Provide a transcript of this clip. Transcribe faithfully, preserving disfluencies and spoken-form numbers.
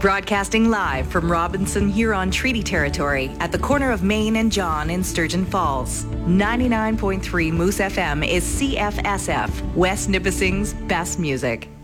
Broadcasting live from Robinson Huron Treaty Territory at the corner of Main and John in Sturgeon Falls. ninety-nine point three Moose F M is C F S F, West Nipissing's best music.